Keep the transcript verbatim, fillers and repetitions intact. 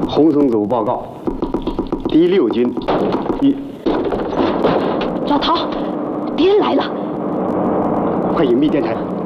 洪松组报告，第六军一。 老陶，敌人来了！ 快隐蔽电台。